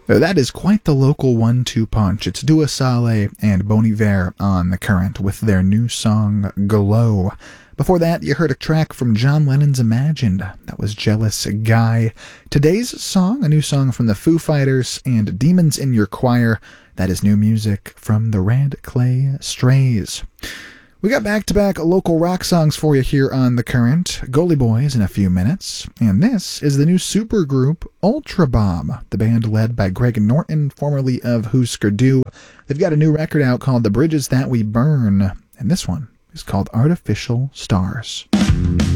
That is quite the local 1-2 punch. It's Dua Saleh and Bon Iver on The Current with their new song, Glow. Before that, you heard a track from John Lennon's Imagined. That was Jealous Guy. Today's song, a new song from the Foo Fighters and Demons in Your Choir. That is new music from the Red Clay Strays. We got back-to-back local rock songs for you here on The Current. Goalie Boys in a few minutes. And this is the new supergroup Ultra Bomb, the band led by Greg Norton, formerly of Husker Du. They've got a new record out called The Bridges That We Burn, and this one is called Artificial Stars.